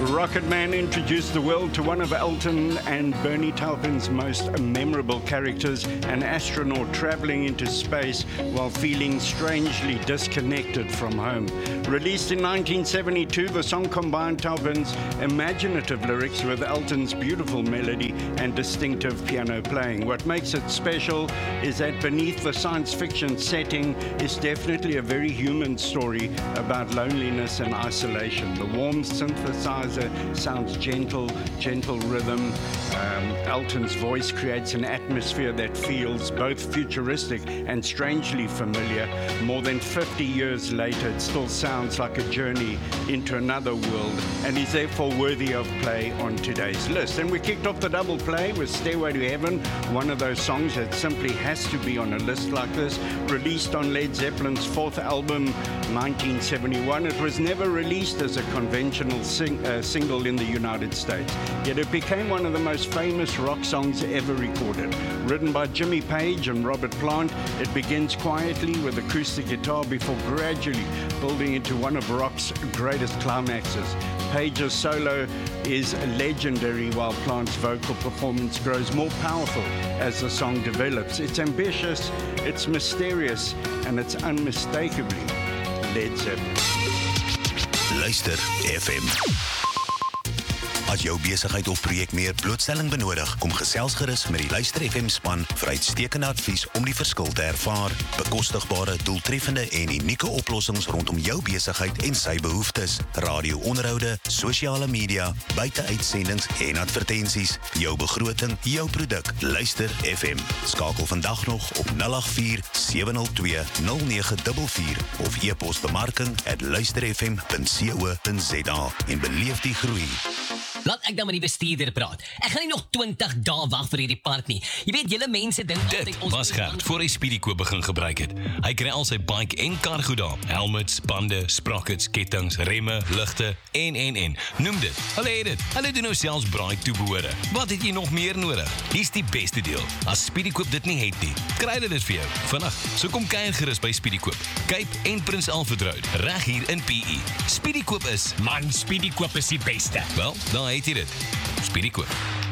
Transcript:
Rocketman introduced the world to one of Elton and Bernie Taupin's most memorable characters, an astronaut traveling into space while feeling strangely disconnected from home. Released in 1972, the song combined Taupin's imaginative lyrics with Elton's beautiful melody and distinctive piano playing. What makes it special is that beneath the science fiction setting is definitely a very human story about loneliness and isolation. The warm synthesizer sounds gentle rhythm. Elton's voice creates an atmosphere that feels both futuristic and strangely familiar. More than 50 years later, it still sounds like a journey into another world and is therefore worthy of play on today's list. And we kicked off the double play with Stairway to Heaven, one of those songs that simply has to be on a list like this. Released on Led Zeppelin's fourth album, 1971, it was never released as a conventional single in the United States. Yet it became one of the most famous rock songs ever recorded. Written by Jimmy Page and Robert Plant, it begins quietly with acoustic guitar before gradually building into one of rock's greatest climaxes. Page's solo is legendary while Plant's vocal performance grows more powerful as the song develops. It's ambitious, it's mysterious, and it's unmistakably Led Zeppelin. Luister FM. As jou besigheid of projek meer blootstelling benodig, kom gesels gerus met die Luister FM span vir uitstekende advies om die verskil te ervaar, bekostigbare, doeltreffende en unieke oplossings rondom jou besigheid en sy behoeftes, radio-onderhoude, sosiale media, buiteuitsendings en advertensies, jou begroting, jou produk, Luister FM. Skakel vandag nog op 084-702-0944 of e-pos bemarking@luisterfm.co.za en beleef die groei. Laat ek dan met die bestuurder praat. Ek gaan nie nog 20 dae wag vir hierdie park nie. Jy weet, julle mense dink altyd Dit was Gert voor hy SpeedyKoop begin gebruik het. Hy kry al sy bike en kar goed daar. Helmets, bande, sprockets, kettings, remme, ligte en. Noem dit. Hulle het dit. Hulle doen nou selfs braai toebehore. Wat het jy nog meer nodig? Hier's die beste deel. As SpeedyKoop dit nie het nie, kry hulle dit vir jou. Vandag, so kom kuier gerus by SpeedyKoop. Cape en Prins Alfred Road, reg hier in PE. SpeedyKoop is, Man, SpeedyKoop is die beste. wel, daar het jy dit. SpeedyKoop.